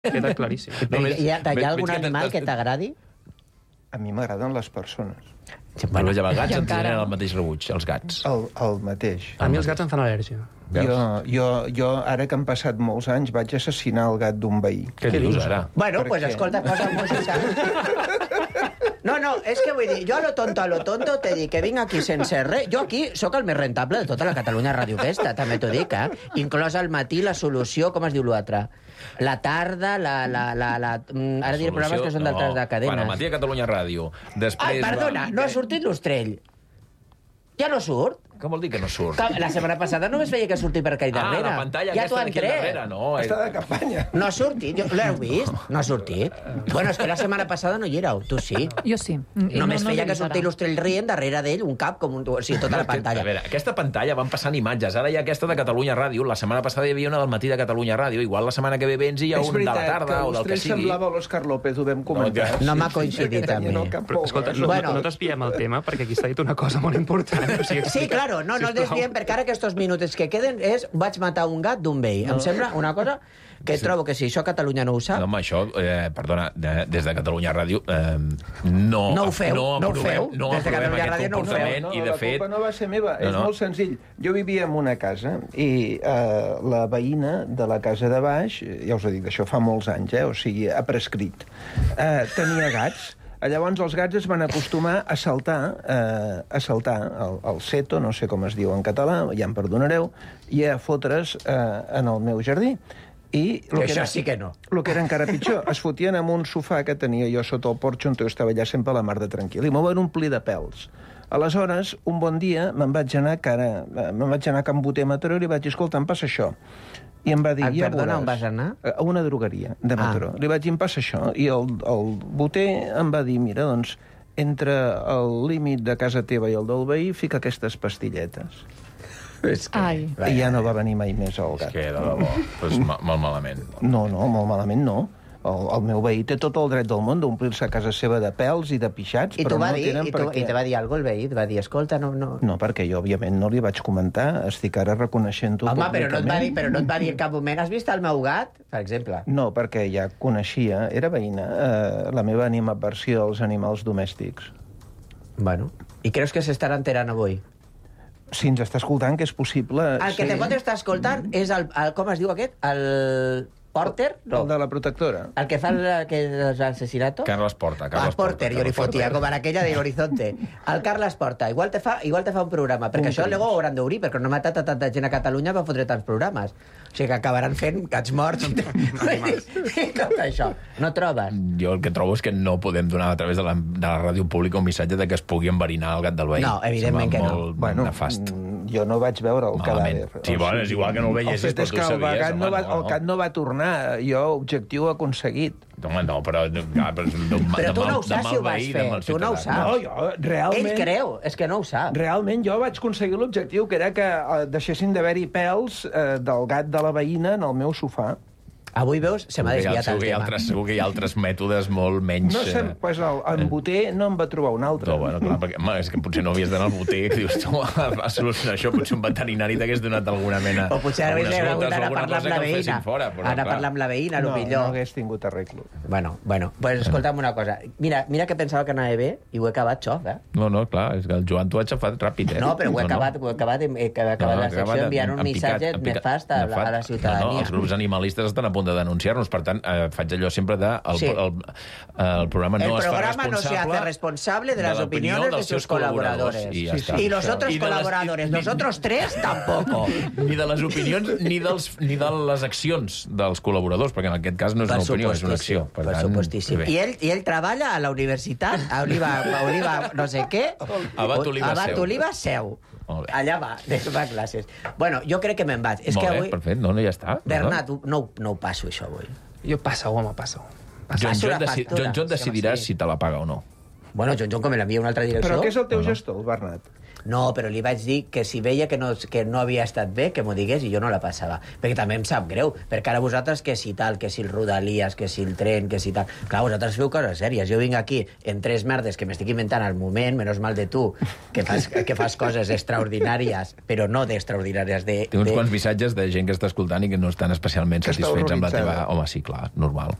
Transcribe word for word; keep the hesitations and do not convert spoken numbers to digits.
Queda claríssim. Només, hi ha, hi ha algun animal que t'agradi? A mi m'agraden les persones. Però ja gats en tenen el mateix rebuig, els gats. El, el mateix. A mi els gats em fan al·lèrgia. Jo, jo, jo, ara que han passat molts anys, vaig assassinar el gat d'un veí. Què dius, ara? Bueno, doncs pues, escolta, cosa música. No, no, és que vull dir, jo a lo tonto, a lo tonto, te dic que vinc aquí sense res. Jo aquí sóc el més rentable de tota la Catalunya Ràdio Festa, també t'ho dic, eh? Inclòs al matí, la solució, com es diu l'altre? La tarda, la... la, la, la ara diré programes que són d'altres de cadenes. Quan al matí a Catalunya Ràdio, després... Ai, perdona, no ha sortit l'Ostrell. Ja no surt? Què vol dir que no surt? La setmana passada només veia que sortir per aquí darrere. Ah, la pantalla ja aquesta d'aquí darrere, no. Està de campanya. No ha sortit, l'heu vist? No ha sortit. Bueno, és que la setmana passada no hi éreu, tu sí. Jo sí. Només feia que sortir l'Ostrell rient darrere d'ell, un cap, com un... O sigui, tota la pantalla. A veure, aquesta pantalla van passant imatges. Ara hi ha aquesta de Catalunya Ràdio. La setmana passada hi havia una del matí de Catalunya Ràdio. Igual la setmana que ve vens i hi ha un de la tarda o del que sigui. És veritat que l'Ostrell semblava l'Òscar López, ho vam comentar. No m'ha coincidit a mi. Però, escolta, no, bueno, no t'espiem el tema, perquè aquí s'ha dit una cosa molt important. O sigui, sí, claro, no, no el desviem, perquè ara aquests minuts que queden és vaig matar un gat d'un veí. Em sembla una cosa que trobo que si això Catalunya no ho sap... No, home, això, eh, perdona, de, des de Catalunya Ràdio eh, no... No ho feu, no, no ho feu. No des de Catalunya Ràdio no ho feu. No, i de la fet... culpa no va ser meva, no, és no. molt senzill. Jo vivia en una casa i eh, la veïna de la casa de baix, ja us ho dic, això fa molts anys, eh, o sigui, ha prescrit, eh, tenia gats. Llavors els gats es van acostumar a saltar, eh, a saltar el, el seto, no sé com es diu en català, ja em perdonareu, i a fotre's eh, en el meu jardí. I que això era, sí que no. El que era encara pitjor, es fotien amb un sofà que tenia jo sota el porxo, on jo estava allà sempre a la mar de tranquil, i m'ho van omplir de pèls. Aleshores, un bon dia, me'n vaig anar cara, me'n vaig anar a Can Boter a Mataró i li vaig dir, escolta, em passa això. I em va dir, ah, ja perdona, veuràs. on vas anar? A una drogueria de Mataró. Ah. Li vaig dir, em passa això. I el, el Boter em va dir, mira, doncs, entre el límit de casa teva i el del veí, fica aquestes pastilletes. És que... Ai. I ja no va venir mai més el gat. És que, de debò, pues, molt malament. No, no, molt malament no. El, el meu veí té tot el dret del món d'omplir-se a casa seva de pèls i de pixats, I però va no dir, tenen i per tu, què. I te va dir alguna cosa el veí? Et va dir, escolta, no... No, no perquè jo, òbviament, no li vaig comentar. Estic ara reconeixent-ho Home, però no, et va dir, públicament. però no et va dir en cap moment, has vist el meu gat? Per exemple. No, perquè ja coneixia, era veïna, eh, la meva animadversió als animals domèstics. Bueno. I creus que s'estarà enterant avui? Si ens està escoltant, que és possible... El que sí. te pot estar escoltant és el, el... Com es diu aquest? El... Porter? No. El de la protectora. El que fa el, que els assassinatos? Carles Porta. Ah, Porter, jo li fotia, com en aquella de l'Horizonte. El Carles Porta, igual te fa, igual te fa un programa, perquè un això luego ho hauran d'obrir, perquè no ha matat a tanta gent a Catalunya per fotre tants programes. O sigui que acabaran fent gats morts i tot això. No trobes? Jo el que trobo és que no podem donar a través de la, de la ràdio pública un missatge de que es pugui enverinar el gat del veí. No, evidentment que no. Molt bueno, nefast. Jo no vaig veure el cadàver. Sí, bueno, és igual que no ho veiessis, però tu el sabies. Gat no va, no, el gat no va tornar. Jo, objectiu aconseguit. Home, no, però... Ja, però, de, però tu de no ho saps si ho vas veí, fer. Tu no ho saps. No, jo, realment... Ell creu, és que no ho sap. Realment jo vaig aconseguir l'objectiu, que era que eh, deixessin d'haver-hi pèls eh, del gat de la veïna en el meu sofà. Avui, veus, se m'ha desviat el tema. Altres, segur que hi ha altres mètodes molt menys... No sé, pues el, en Boter no em va trobar un altre. No, bueno, clar, perquè, home, és que potser no havies d'anar al Boter, que dius, tu, a solucionar això, potser un veterinari t'hagués donat alguna mena... O potser hagués hagut d'anar a parlar amb la veïna. Fora, però, anar a parlar amb la veïna, no, millor. No hagués tingut arreglo. Bueno, bueno, pues escolta'm una cosa. Mira, mira que pensava que anava bé i ho he acabat xof, eh? No, no, clar, és que el Joan t'ho ha aixafat ràpid, eh? No, però ho he acabat, ho he acabat, he acabat No, no, la secció enviant un missatge nefast a, a la ciutadania. No, no, els grups animalistes estan a punt de denunciar-nos, per tant, eh, faig allò sempre de... El, Sí. el, el programa no El es fa programa no se hace responsable de las de opiniones de sus colaboradores. I, ja Sí, està. y los otros Ni de les- colaboradores, ni- nosotros tres, tampoco. Ni de les opinions ni, dels, ni de les accions dels col·laboradors, perquè en aquest cas no és una opinió, és una acció. Per, per supostíssim. bé. I ell, I ell treballa a la universitat, a Oliva, a Oliva no sé què. Abat Oliva Abat Seu. Oliva Seu. Molt bé. Allà va, de va classes. Bueno, jo crec que me'n vaig. És Molt que bé, avui... perfecte, no, no, ja està. Bernat, no, no ho passo, això, avui. Jo passa-ho, home, passa-ho. John Passo la John, deci factura. John John decidirà Sí. si te la paga o no. Bueno, John John, com me l'envia una altra direcció... Però què és el teu No, no. gestor, el Bernat? No, però li vaig dir que si veia que no, que no havia estat bé, que m'ho digués i jo no la passava. Perquè també em sap greu, perquè ara vosaltres que si tal, que si el Rodalies, que si el tren, que si tal... Clar, vosaltres feu coses sèries. Jo vinc aquí en tres merdes que m'estic inventant al moment, menys mal de tu, que fas, que fas coses extraordinàries, però no d'extraordinàries. De, Té uns de... quants missatges de gent que està escoltant i que no estan especialment satisfets amb la teva... Home, sí, clar, normal.